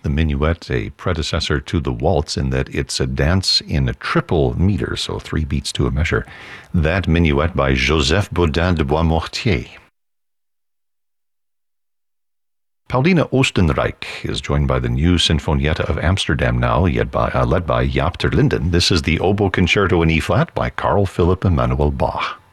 the minuet a predecessor to the waltz in that it's a dance in a triple meter, so 3 beats to a measure. That minuet by Joseph Bodin de Boismortier. Paulina Oostenrijk is joined by the new Sinfonietta of Amsterdam now, led by Jaap ter Linden. This is the Oboe Concerto in E-flat by Carl Philipp Emanuel Bach.